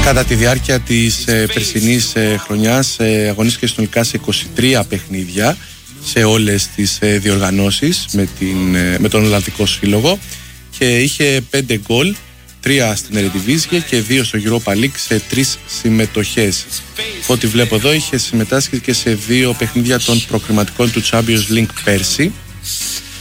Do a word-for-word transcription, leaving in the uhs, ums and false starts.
Κατά τη διάρκεια της ε, περσινής ε, χρονιάς ε, αγωνίστηκε συνολικά σε είκοσι τρία παιχνίδια σε όλες τις ε, διοργανώσεις με, την, ε, με τον Ολλανδικό Σύλλογο και είχε πέντε γκολ, τρία στην Eredivisie και δύο στο Europa League σε τρεις συμμετοχές. Ό,τι βλέπω εδώ, είχε συμμετάσχει και σε δύο παιχνίδια των προκριματικών του Champions League πέρσι.